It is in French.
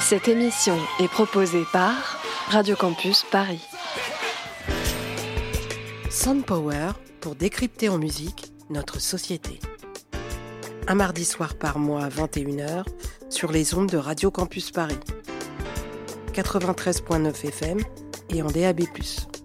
Cette émission est proposée par Radio Campus Paris. Soundpower pour décrypter en musique notre société. Un mardi soir par mois à 21h sur les ondes de Radio Campus Paris. 93.9 FM et en DAB+.